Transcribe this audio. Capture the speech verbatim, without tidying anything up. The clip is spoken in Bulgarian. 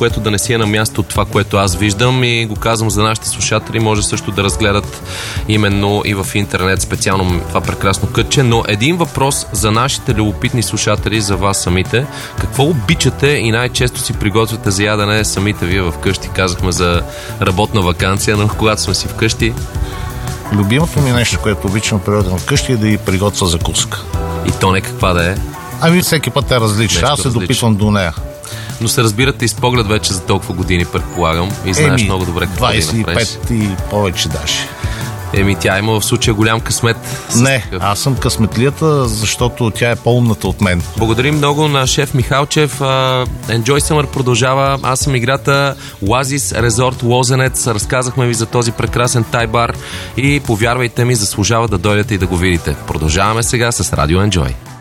което да не си е на място от това, което аз виждам, и го казвам за нашите слушатели, може също да разгледат именно и в интернет специално това прекрасно кътче. Но един въпрос за нашите любопитни слушатели, за вас самите. Какво обичате и най-често си приготвяте за ядене самите вие вкъщи? Казахме за работна ваканция, но когато сме си вкъщи... Любимото ми нещо, което обичам природен вкъщи, е да ги приготвя закуска. И то не каква да е? Ами всеки път е различен. Аз се допитвам до нея. Но се разбирате и с поглед вече за толкова години, предполагам. И знаеш Еми, много добре какво двайсет и пет да и повече даже. Еми, тя има в случая голям късмет. Не, такъв. Аз съм късметлията, защото тя е по-умната от мен. Благодарим много на шеф Михалчев. Enjoy Summer продължава. Аз съм играта Оазис Резорт Лозенец. Разказахме ви за този прекрасен тай-бар и повярвайте ми, заслужава да дойдете и да го видите. Продължаваме сега с Радио Enjoy.